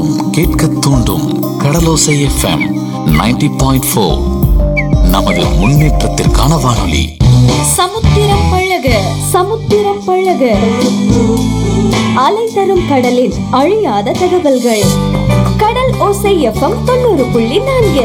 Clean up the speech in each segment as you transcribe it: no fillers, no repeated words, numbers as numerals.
கேட்க தூண்டும் கடலோசை எஃப்எம் 90.4. நமது முன்னேற்றத்திற்கான வானொலி. சமுத்திரம் பழக சமுத்திரம் பழக அலை தரும் கடலில் அழியாத தகவல்கள். கடல் ஓசை எஃப்எம் 90.4.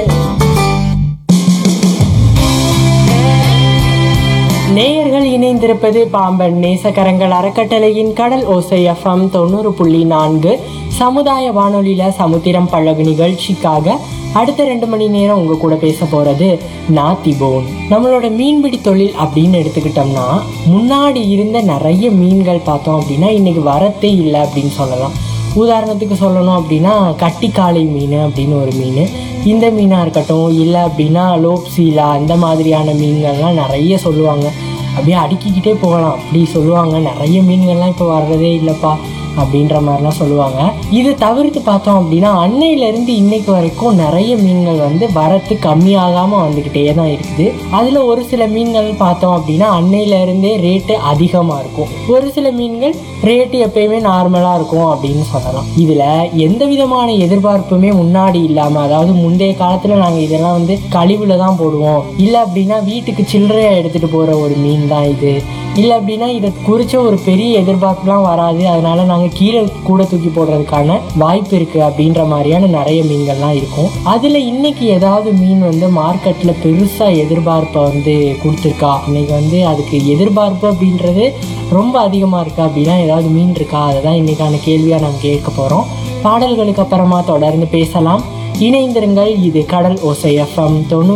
நேயர்கள் இணைந்திருப்பது பாம்பன் நேசக்கரங்கள் அறக்கட்டளையின் கடல் ஓசை எஃப்எம் 90.4 சமுதாய வானொலியில சமுத்திரம் பழகு நிகழ்ச்சிக்காக அடுத்த 2 மணி நேரம் உங்க கூட பேச போறது நான் திபோன். நம்மளோட மீன்பிடி தொழில் அப்படின்னு எடுத்துக்கிட்டோம்னா, முன்னாடி இருந்த நிறைய மீன்கள் பார்த்தோம் அப்படின்னா இன்னைக்கு வரத்தே இல்லை அப்படின்னு சொல்லலாம். உதாரணத்துக்கு சொல்லணும் அப்படின்னா கட்டிக்காளை மீன் அப்படின்னு ஒரு மீன், இந்த மீனாக இருக்கட்டும், இல்லை அப்படின்னா லோப்சீலா, அந்த மாதிரியான மீன்கள்லாம் நிறைய சொல்லுவாங்க. அப்படியே அடுக்கிக்கிட்டே போகலாம், அப்படி சொல்லுவாங்க. நிறைய மீன்கள்லாம் இப்போ வர்றதே இல்லைப்பா அப்படின்ற மாதிரிலாம் சொல்லுவாங்க. இதை தவிர்த்து பார்த்தோம் அப்படின்னா அன்னையிலேருந்து இன்னைக்கு வரைக்கும் நிறைய மீன்கள் வந்து வரத்து கம்மியாகாமல் வந்துக்கிட்டே தான் இருக்குது. அதில் ஒரு சில மீன்கள் பார்த்தோம் அப்படின்னா அன்னையிலேருந்தே ரேட்டு அதிகமாக இருக்கும், ஒரு சில மீன்கள் ரேட்டு எப்பயுமே நார்மலாக இருக்கும் அப்படின்னு சொல்லலாம். இதில் எந்த விதமான எதிர்பார்ப்புமே முன்னாடி இல்லாமல், அதாவது முந்தைய காலத்தில் நாங்கள் இதெல்லாம் வந்து கழிவுல தான் போடுவோம், இல்லை அப்படின்னா வீட்டுக்கு சில்லறையாக எடுத்துகிட்டு போகிற ஒரு மீன் தான் இது, இல்லை அப்படின்னா இதை குறித்த ஒரு பெரிய எதிர்பார்ப்புலாம் வராது, அதனால நாங்கள் கீழே கூட தூக்கி போடுறதுக்கான வாய்ப்பு இருக்குது அப்படின்ற மாதிரியான நிறைய மீன்கள்லாம் இருக்கும். அதில் இன்னைக்கு ஏதாவது மீன் வந்து மார்க்கெட்டில் பெருசாக எதிர்பார்ப்பை வந்து கொடுத்துருக்கா, இன்னைக்கு வந்து அதுக்கு எதிர்பார்ப்பு அப்படின்றது ரொம்ப அதிகமாக இருக்கா அப்படின்னா ஏதாவது மீன் இருக்கா, அதை தான் இன்னைக்கான கேள்வியாக நம்ம கேட்க போகிறோம். பாடல்களுக்கு அப்புறமா தொடர்ந்து பேசலாம். இணைந்திருங்கள். இது கடல் ஓசை எஃப்எம் 90.